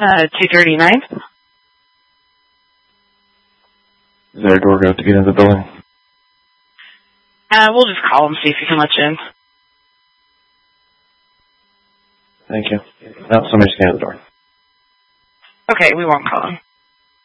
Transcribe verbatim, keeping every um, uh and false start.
Uh, two thirty-nine. Is there a door go to get into the building? Uh, we'll just call him, see if he can let you in. Thank you. No, somebody's standing at the door. Okay, we won't call him.